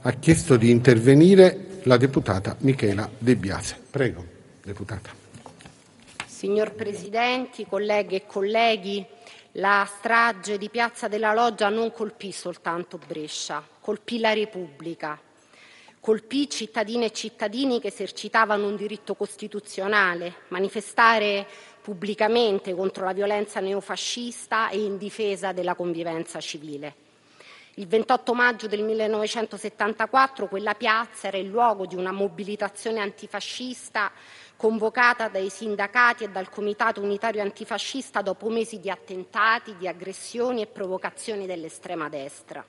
Ha chiesto di intervenire la deputata Michela De Biasi. Prego, deputata. Signor Presidente, colleghe e colleghi, la strage di Piazza della Loggia non colpì soltanto Brescia, colpì la Repubblica, colpì cittadine e cittadini che esercitavano un diritto costituzionale, manifestare pubblicamente contro la violenza neofascista e in difesa della convivenza civile. Il 28 maggio del 1974 quella piazza era il luogo di una mobilitazione antifascista convocata dai sindacati e dal Comitato Unitario Antifascista dopo mesi di attentati, di aggressioni e provocazioni dell'estrema destra.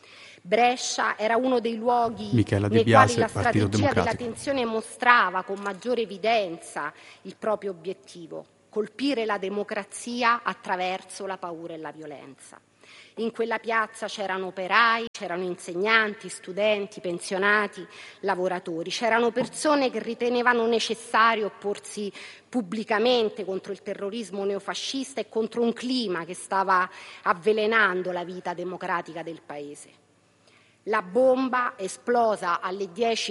Brescia era uno dei luoghi nei quali la strategia della tensione mostrava con maggiore evidenza il proprio obiettivo: colpire la democrazia attraverso la paura e la violenza. In quella piazza c'erano operai, c'erano insegnanti, studenti, pensionati, lavoratori, c'erano persone che ritenevano necessario opporsi pubblicamente contro il terrorismo neofascista e contro un clima che stava avvelenando la vita democratica del Paese. La bomba, esplosa alle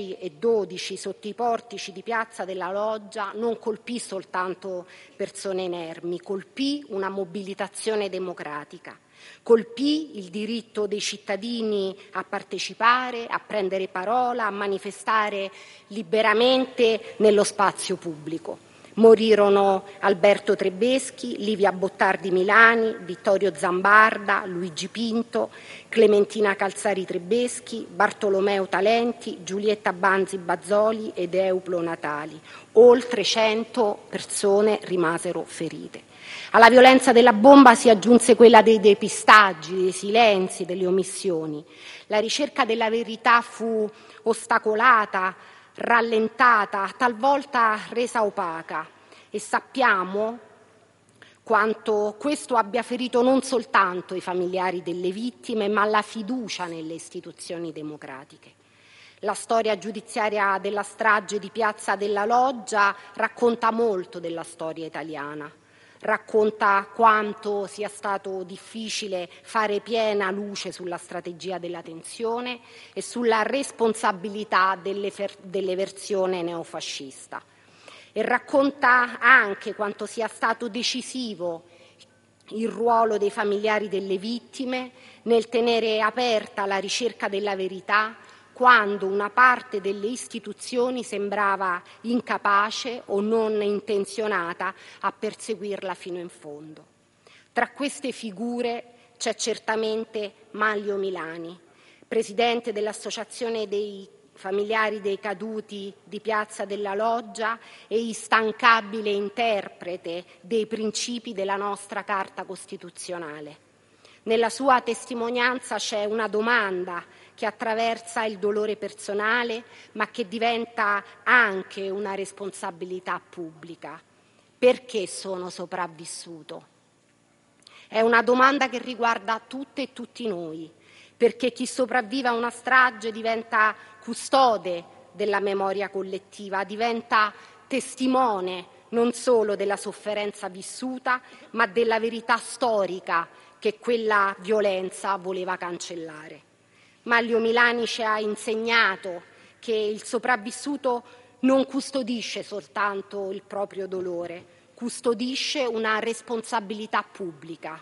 10:12 sotto i portici di Piazza della Loggia, non colpì soltanto persone inermi, colpì una mobilitazione democratica, colpì il diritto dei cittadini a partecipare, a prendere parola, a manifestare liberamente nello spazio pubblico. Morirono Alberto Trebeschi, Livia Bottardi Milani, Vittorio Zambarda, Luigi Pinto, Clementina Calzari Trebeschi, Bartolomeo Talenti, Giulietta Banzi Bazzoli ed Euplo Natali. Oltre 100 persone rimasero ferite. Alla violenza della bomba si aggiunse quella dei depistaggi, dei silenzi, delle omissioni. La ricerca della verità fu ostacolata, rallentata, talvolta resa opaca, e sappiamo quanto questo abbia ferito non soltanto i familiari delle vittime, ma la fiducia nelle istituzioni democratiche. La storia giudiziaria della strage di Piazza della Loggia racconta molto della storia italiana. Racconta quanto sia stato difficile fare piena luce sulla strategia della tensione e sulla responsabilità dell'eversione neofascista. E racconta anche quanto sia stato decisivo il ruolo dei familiari delle vittime nel tenere aperta la ricerca della verità quando una parte delle istituzioni sembrava incapace o non intenzionata a perseguirla fino in fondo. Tra queste figure c'è certamente Manlio Milani, presidente dell'Associazione dei familiari dei caduti di Piazza della Loggia e instancabile interprete dei principi della nostra Carta Costituzionale. Nella sua testimonianza c'è una domanda che attraversa il dolore personale, ma che diventa anche una responsabilità pubblica. Perché sono sopravvissuto? È una domanda che riguarda tutte e tutti noi, perché chi sopravvive a una strage diventa custode della memoria collettiva, diventa testimone non solo della sofferenza vissuta, ma della verità storica che quella violenza voleva cancellare. Manlio Milani ci ha insegnato che il sopravvissuto non custodisce soltanto il proprio dolore, custodisce una responsabilità pubblica.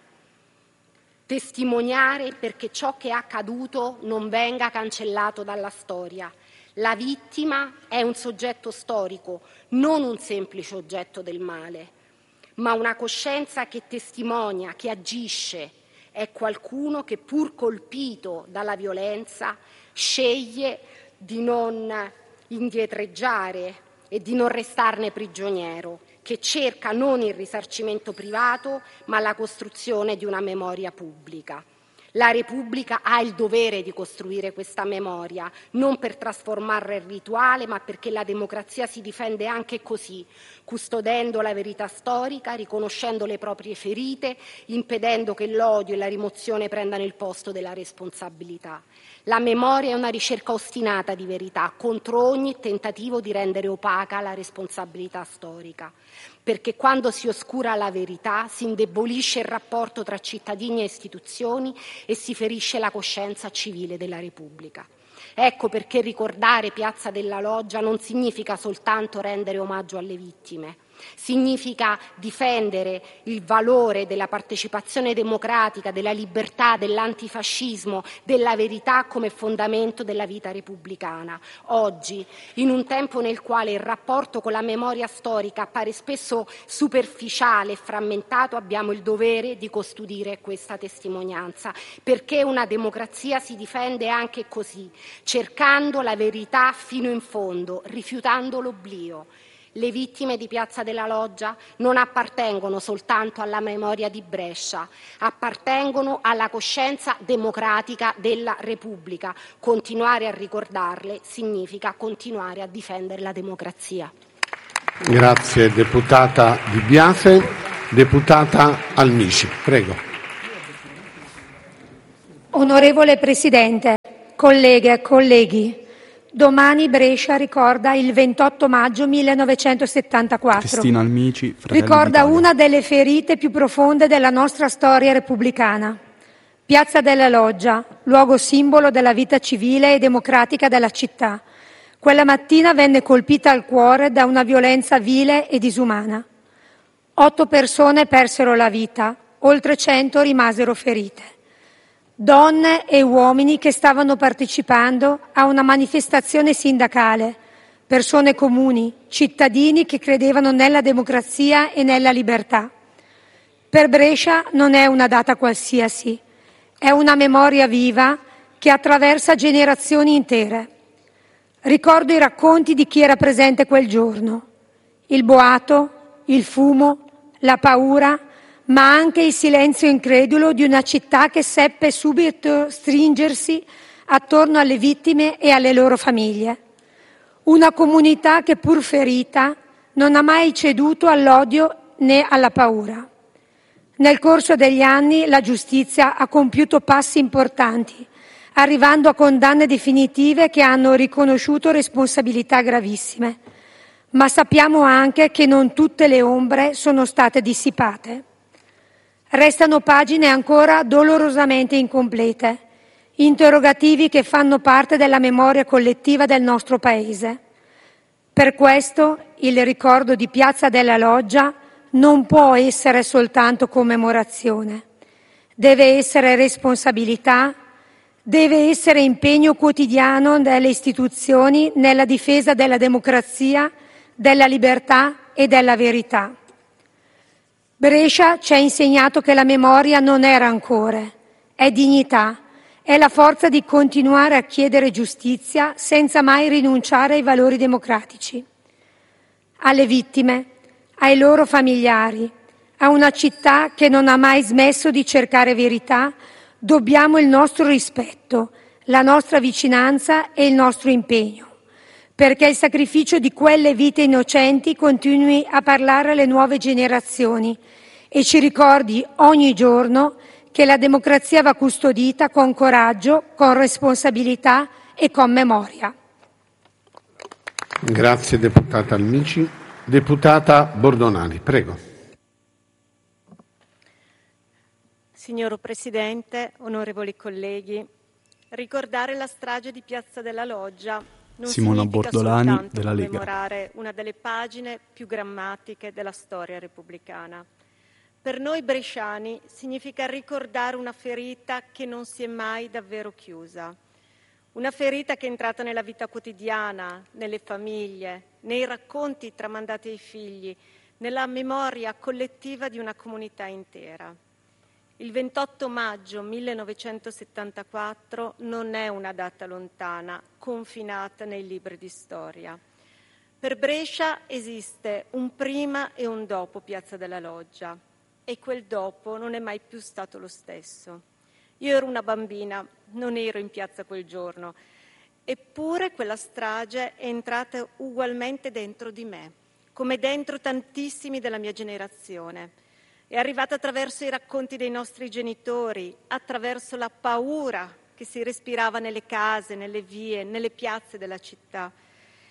Testimoniare perché ciò che è accaduto non venga cancellato dalla storia. La vittima è un soggetto storico, non un semplice oggetto del male, ma una coscienza che testimonia, che agisce. È qualcuno che, pur colpito dalla violenza, sceglie di non indietreggiare e di non restarne prigioniero, che cerca non il risarcimento privato, ma la costruzione di una memoria pubblica. La Repubblica ha il dovere di costruire questa memoria, non per trasformarla in rituale, ma perché la democrazia si difende anche così, custodendo la verità storica, riconoscendo le proprie ferite, impedendo che l'odio e la rimozione prendano il posto della responsabilità. La memoria è una ricerca ostinata di verità contro ogni tentativo di rendere opaca la responsabilità storica. perché quando si oscura la verità si indebolisce il rapporto tra cittadini e istituzioni e si ferisce la coscienza civile della Repubblica. Ecco perché ricordare Piazza della Loggia non significa soltanto rendere omaggio alle vittime, significa difendere il valore della partecipazione democratica, della libertà, dell'antifascismo, della verità come fondamento della vita repubblicana. Oggi, in un tempo nel quale il rapporto con la memoria storica appare spesso superficiale e frammentato, abbiamo il dovere di custodire questa testimonianza, perché una democrazia si difende anche così, cercando la verità fino in fondo, rifiutando l'oblio. Le vittime di Piazza della Loggia non appartengono soltanto alla memoria di Brescia, appartengono alla coscienza democratica della Repubblica. Continuare a ricordarle significa continuare a difendere la democrazia. Grazie deputata Di Biase. Deputata Almici, prego. Onorevole Presidente, colleghe e colleghi, domani Brescia ricorda il 28 maggio 1974. Cristina Almici, Fratelli ricorda d'Italia. Una delle ferite più profonde della nostra storia repubblicana. Piazza della Loggia, luogo simbolo della vita civile e democratica della città. Quella mattina venne colpita al cuore da una violenza vile e disumana. 8 persone persero la vita, oltre 100 rimasero ferite. Donne e uomini che stavano partecipando a una manifestazione sindacale, persone comuni, cittadini che credevano nella democrazia e nella libertà. Per Brescia non è una data qualsiasi, è una memoria viva che attraversa generazioni intere. Ricordo i racconti di chi era presente quel giorno, il boato, il fumo, la paura, ma anche il silenzio incredulo di una città che seppe subito stringersi attorno alle vittime e alle loro famiglie. Una comunità che, pur ferita, non ha mai ceduto all'odio né alla paura. Nel corso degli anni la giustizia ha compiuto passi importanti, arrivando a condanne definitive che hanno riconosciuto responsabilità gravissime. Ma sappiamo anche che non tutte le ombre sono state dissipate. Restano pagine ancora dolorosamente incomplete, interrogativi che fanno parte della memoria collettiva del nostro Paese. Per questo il ricordo di Piazza della Loggia non può essere soltanto commemorazione, deve essere responsabilità, deve essere impegno quotidiano delle istituzioni nella difesa della democrazia, della libertà e della verità. Brescia ci ha insegnato che la memoria non è rancore, è dignità, è la forza di continuare a chiedere giustizia senza mai rinunciare ai valori democratici. Alle vittime, ai loro familiari, a una città che non ha mai smesso di cercare verità, dobbiamo il nostro rispetto, la nostra vicinanza e il nostro impegno, perché il sacrificio di quelle vite innocenti continui a parlare alle nuove generazioni e ci ricordi ogni giorno che la democrazia va custodita con coraggio, con responsabilità e con memoria. Grazie deputata Almici. Deputata Bordonali, prego. Signor Presidente, onorevoli colleghi, ricordare la strage di Piazza della Loggia non Simona significa Bordolani, soltanto della Lega. commemorare una delle pagine più drammatiche della storia repubblicana. Per noi bresciani significa ricordare una ferita che non si è mai davvero chiusa, una ferita che è entrata nella vita quotidiana, nelle famiglie, nei racconti tramandati ai figli, nella memoria collettiva di una comunità intera. Il 28 maggio 1974 non è una data lontana, confinata nei libri di storia. Per Brescia esiste un prima e un dopo Piazza della Loggia e quel dopo non è mai più stato lo stesso. Io ero una bambina, non ero in piazza quel giorno, eppure quella strage è entrata ugualmente dentro di me, come dentro tantissimi della mia generazione. È arrivata attraverso i racconti dei nostri genitori, attraverso la paura che si respirava nelle case, nelle vie, nelle piazze della città.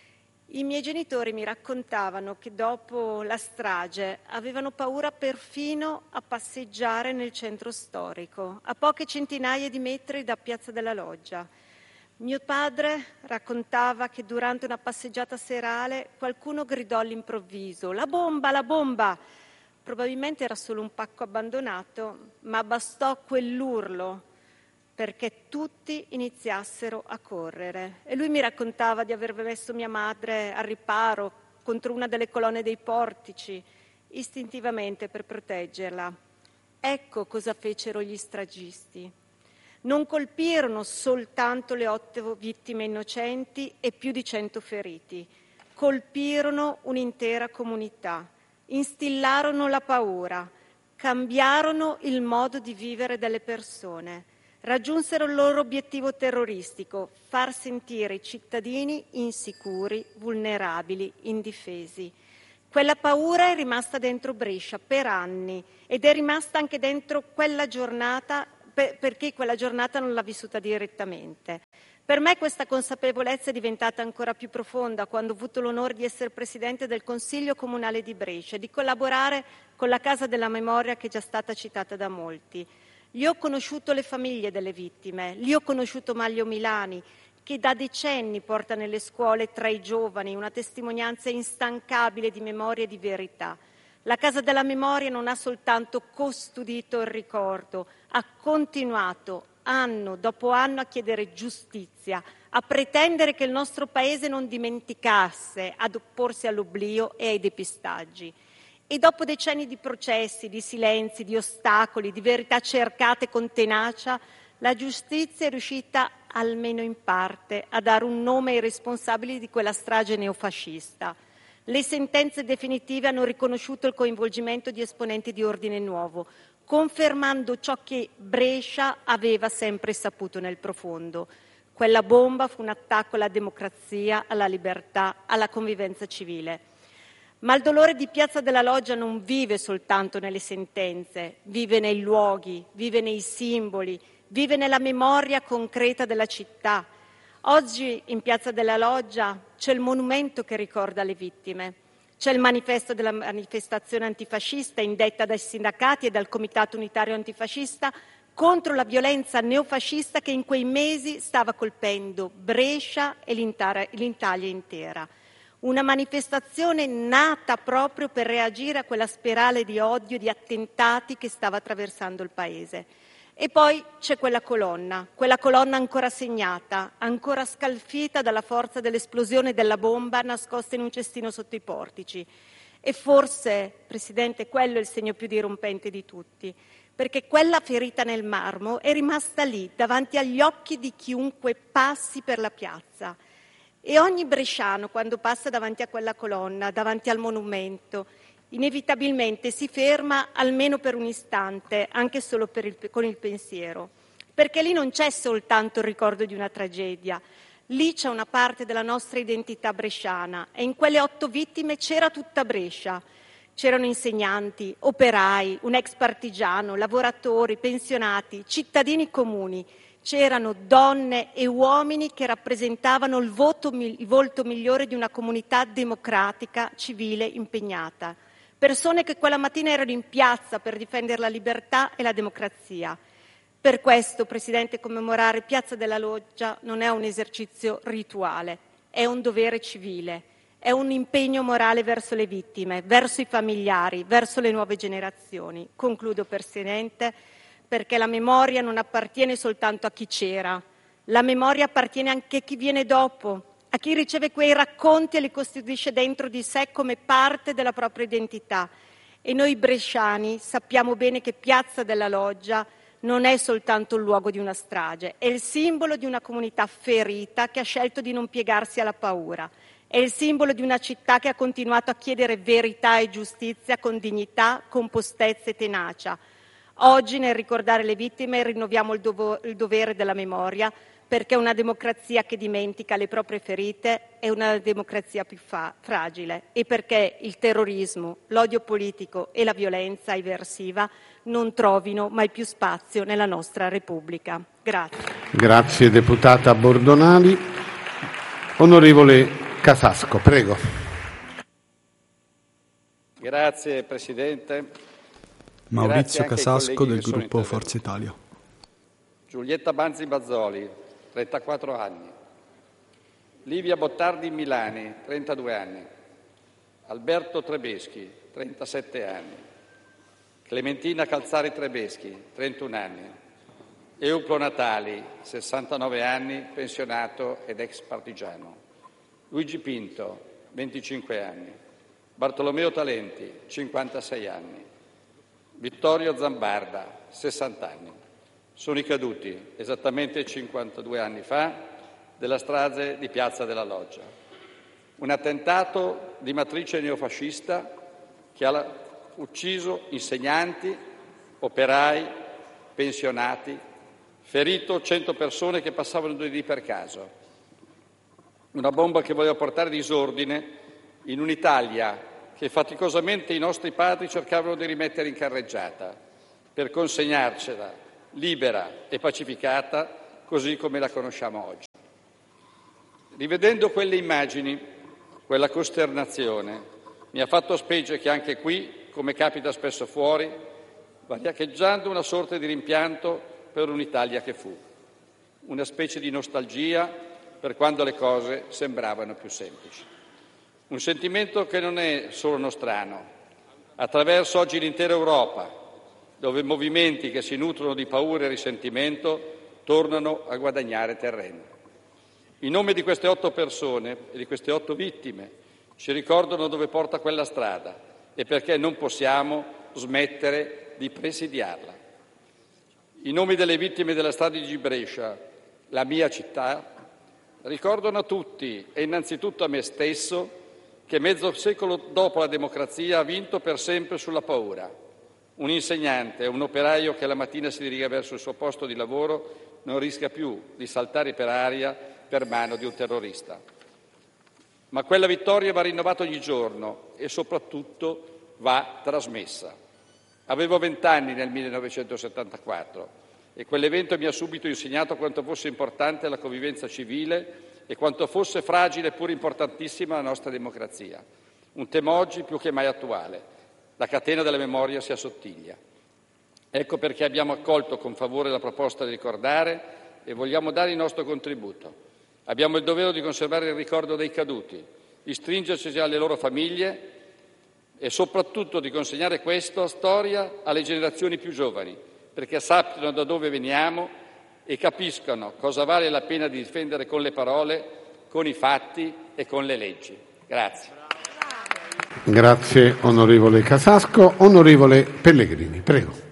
I miei genitori mi raccontavano che dopo la strage avevano paura perfino a passeggiare nel centro storico, a poche centinaia di metri da Piazza della Loggia. Mio padre raccontava che durante una passeggiata serale qualcuno gridò all'improvviso: "La bomba, la bomba!". Probabilmente era solo un pacco abbandonato, ma bastò quell'urlo perché tutti iniziassero a correre. E lui mi raccontava di aver messo mia madre al riparo contro una delle colonne dei portici, istintivamente per proteggerla. Ecco cosa fecero gli stragisti. Non colpirono soltanto le 8 vittime innocenti e più di 100 feriti, colpirono un'intera comunità, instillarono la paura, cambiarono il modo di vivere delle persone. Raggiunsero il loro obiettivo terroristico: far sentire i cittadini insicuri, vulnerabili, indifesi. Quella paura è rimasta dentro Brescia per anni ed è rimasta anche dentro quella giornata perché quella giornata non l'ha vissuta direttamente. Per me questa consapevolezza è diventata ancora più profonda quando ho avuto l'onore di essere Presidente del Consiglio Comunale di Brescia e di collaborare con la Casa della Memoria che è già stata citata da molti. Lì ho conosciuto le famiglie delle vittime, lì ho conosciuto Maglio Milani, che da decenni porta nelle scuole tra i giovani una testimonianza instancabile di memoria e di verità. La Casa della Memoria non ha soltanto custodito il ricordo, ha continuato anno dopo anno a chiedere giustizia, a pretendere che il nostro Paese non dimenticasse, ad opporsi all'oblio e ai depistaggi. E dopo decenni di processi, di silenzi, di ostacoli, di verità cercate con tenacia, la giustizia è riuscita, almeno in parte, a dare un nome ai responsabili di quella strage neofascista. Le sentenze definitive hanno riconosciuto il coinvolgimento di esponenti di Ordine Nuovo, confermando ciò che Brescia aveva sempre saputo nel profondo. Quella bomba fu un attacco alla democrazia, alla libertà, alla convivenza civile. Ma il dolore di Piazza della Loggia non vive soltanto nelle sentenze, vive nei luoghi, vive nei simboli, vive nella memoria concreta della città. Oggi in Piazza della Loggia c'è il monumento che ricorda le vittime, c'è il manifesto della manifestazione antifascista indetta dai sindacati e dal Comitato Unitario Antifascista contro la violenza neofascista che in quei mesi stava colpendo Brescia e l'Italia intera. Una manifestazione nata proprio per reagire a quella spirale di odio, di attentati che stava attraversando il Paese. E poi c'è quella colonna ancora segnata, ancora scalfita dalla forza dell'esplosione della bomba nascosta in un cestino sotto i portici. E forse, Presidente, quello è il segno più dirompente di tutti, perché quella ferita nel marmo è rimasta lì, davanti agli occhi di chiunque passi per la piazza. E ogni bresciano, quando passa davanti a quella colonna, davanti al monumento, inevitabilmente si ferma almeno per un istante, anche solo con il pensiero, perché lì non c'è soltanto il ricordo di una tragedia, lì c'è una parte della nostra identità bresciana e in quelle 8 vittime c'era tutta Brescia. C'erano insegnanti, operai, un ex partigiano, lavoratori, pensionati, cittadini comuni. C'erano donne e uomini che rappresentavano il volto migliore di una comunità democratica, civile, impegnata. Persone che quella mattina erano in piazza per difendere la libertà e la democrazia. Per questo, Presidente, commemorare Piazza della Loggia non è un esercizio rituale, è un dovere civile, è un impegno morale verso le vittime, verso i familiari, verso le nuove generazioni. Concludo, Presidente, perché la memoria non appartiene soltanto a chi c'era, la memoria appartiene anche a chi viene dopo, a chi riceve quei racconti e li custodisce dentro di sé come parte della propria identità. E noi bresciani sappiamo bene che Piazza della Loggia non è soltanto il luogo di una strage, è il simbolo di una comunità ferita che ha scelto di non piegarsi alla paura, è il simbolo di una città che ha continuato a chiedere verità e giustizia con dignità, compostezza e tenacia. Oggi, nel ricordare le vittime, rinnoviamo il dovere della memoria, perché una democrazia che dimentica le proprie ferite è una democrazia più fragile e perché il terrorismo, l'odio politico e la violenza eversiva non trovino mai più spazio nella nostra Repubblica. Grazie. Grazie deputata Bordonali. Onorevole Casasco, prego. Grazie Presidente. Maurizio Casasco del gruppo Forza Italia. Giulietta Banzi Bazzoli, 34 anni. Livia Bottardi Milani, 32 anni. Alberto Trebeschi, 37 anni. Clementina Calzari Trebeschi, 31 anni. Euplo Natali, 69 anni, pensionato ed ex partigiano. Luigi Pinto, 25 anni. Bartolomeo Talenti, 56 anni. Vittorio Zambarda, 60 anni. Sono i caduti, esattamente 52 anni fa, della strage di Piazza della Loggia. Un attentato di matrice neofascista che ha ucciso insegnanti, operai, pensionati, ferito 100 persone che passavano di lì per caso. Una bomba che voleva portare disordine in un'Italia che faticosamente i nostri padri cercavano di rimettere in carreggiata per consegnarcela libera e pacificata così come la conosciamo oggi. Rivedendo quelle immagini, quella costernazione, mi ha fatto specie che anche qui, come capita spesso fuori, va riecheggiando una sorta di rimpianto per un'Italia che fu, una specie di nostalgia per quando le cose sembravano più semplici. Un sentimento che non è solo nostrano, attraverso oggi l'intera Europa, dove movimenti che si nutrono di paura e risentimento tornano a guadagnare terreno. I nomi di queste 8 persone e di queste 8 vittime ci ricordano dove porta quella strada e perché non possiamo smettere di presidiarla. I nomi delle vittime della strage di Brescia, la mia città, ricordano a tutti e innanzitutto a me stesso che mezzo secolo dopo la democrazia ha vinto per sempre sulla paura. Un insegnante, un operaio che la mattina si dirige verso il suo posto di lavoro non rischia più di saltare per aria per mano di un terrorista. Ma quella vittoria va rinnovata ogni giorno e soprattutto va trasmessa. Avevo 20 anni nel 1974 e quell'evento mi ha subito insegnato quanto fosse importante la convivenza civile e quanto fosse fragile eppure importantissima la nostra democrazia. Un tema oggi più che mai attuale. La catena della memoria si assottiglia. Ecco perché abbiamo accolto con favore la proposta di ricordare e vogliamo dare il nostro contributo. Abbiamo il dovere di conservare il ricordo dei caduti, di stringerci alle loro famiglie e soprattutto di consegnare questa storia alle generazioni più giovani, perché sappiano da dove veniamo e capiscano cosa vale la pena di difendere con le parole, con i fatti e con le leggi. Grazie. Grazie onorevole Casasco. Onorevole Pellegrini, prego.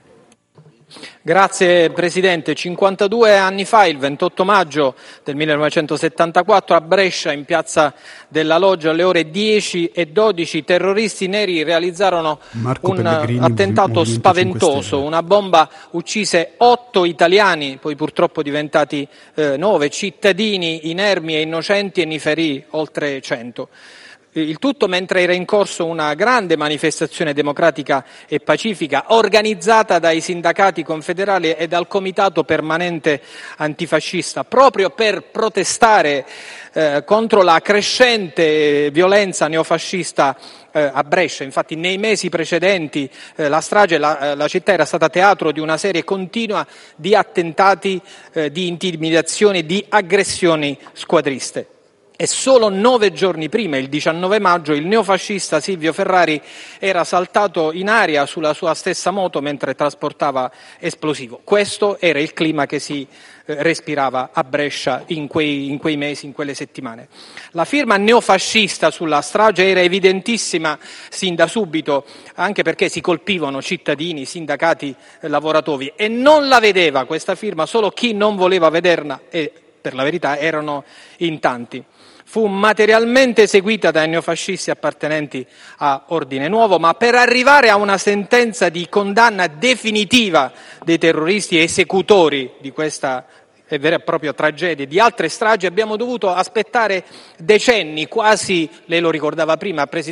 Grazie Presidente. 52 anni fa, il 28 maggio del 1974, a Brescia, in Piazza della Loggia, alle ore 10:12, i terroristi neri realizzarono un attentato spaventoso. Una bomba uccise 8 italiani, poi purtroppo diventati 9, cittadini inermi e innocenti, e ne ferì oltre 100. Il tutto mentre era in corso una grande manifestazione democratica e pacifica organizzata dai sindacati confederali e dal Comitato Permanente Antifascista, proprio per protestare contro la crescente violenza neofascista a Brescia. Infatti nei mesi precedenti la strage, la città era stata teatro di una serie continua di attentati, di intimidazioni, di aggressioni squadriste. E solo 9 giorni prima, il 19 maggio, il neofascista Silvio Ferrari era saltato in aria sulla sua stessa moto mentre trasportava esplosivo. Questo era il clima che si respirava a Brescia in quei mesi, in quelle settimane. La firma neofascista sulla strage era evidentissima sin da subito, anche perché si colpivano cittadini, sindacati, lavoratori, e non la vedeva questa firma solo chi non voleva vederla, e per la verità erano in tanti. Fu materialmente eseguita dai neofascisti appartenenti a Ordine Nuovo, ma per arrivare a una sentenza di condanna definitiva dei terroristi esecutori di questa vera e propria tragedia, di altre stragi, abbiamo dovuto aspettare decenni, quasi, lei lo ricordava prima,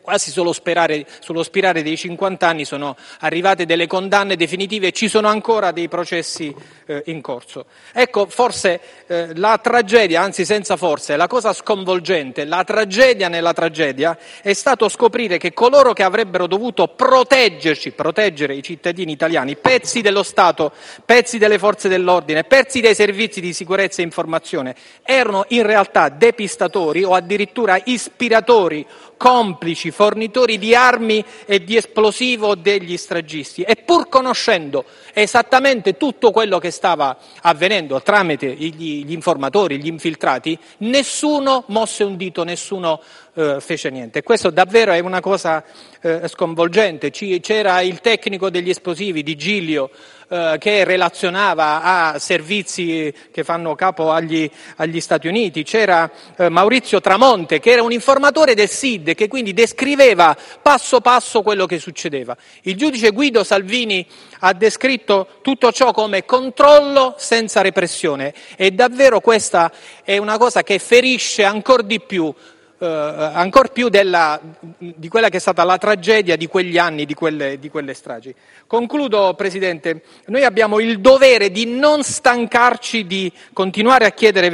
quasi sullo spirare dei 50 anni sono arrivate delle condanne definitive e ci sono ancora dei processi in corso. Ecco, forse la tragedia, anzi senza forse, la cosa sconvolgente, la tragedia nella tragedia è stato scoprire che coloro che avrebbero dovuto proteggere i cittadini italiani, pezzi dello Stato, pezzi delle forze dell'ordine, pezzi dei servizi di sicurezza e informazione, erano in realtà depistatori o addirittura ispiratori, complici, fornitori di armi e di esplosivo degli stragisti, e pur conoscendo esattamente tutto quello che stava avvenendo tramite gli informatori, gli infiltrati, nessuno mosse un dito, nessuno fece niente. Questo davvero è una cosa sconvolgente. C'era il tecnico degli esplosivi di Giglio che relazionava a servizi che fanno capo agli Stati Uniti, c'era Maurizio Tramonte che era un informatore del SID, che quindi descriveva passo passo quello che succedeva. Il giudice Guido Salvini ha descritto tutto ciò come controllo senza repressione, e davvero questa è una cosa che ferisce ancor più di quella che è stata la tragedia di quegli anni, di quelle stragi. Concludo, Presidente. Noi abbiamo il dovere di non stancarci di continuare a chiedere